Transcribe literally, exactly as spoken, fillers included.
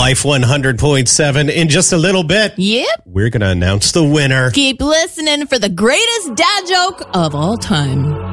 Life one hundred point seven. In just a little bit, Yep. we're going to announce the winner. Keep listening for the greatest dad joke of all time.